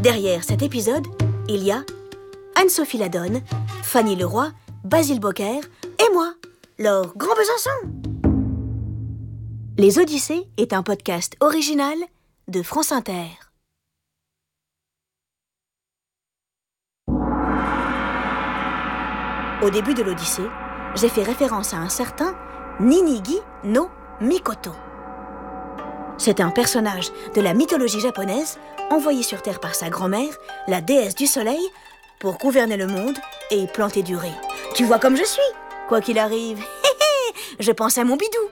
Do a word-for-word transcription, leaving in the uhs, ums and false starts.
Derrière cet épisode, il y a Anne-Sophie Ladonne, Fanny Leroy, Basile Bocquer et moi, Laure Grand Besançon. Les Odyssées est un podcast original de France Inter. Au début de l'Odyssée, j'ai fait référence à un certain Ninigi no Mikoto. C'est un personnage de la mythologie japonaise envoyé sur Terre par sa grand-mère, la déesse du soleil, pour gouverner le monde et planter du riz. Tu vois comme je suis. Quoi qu'il arrive, je pense à mon bidou.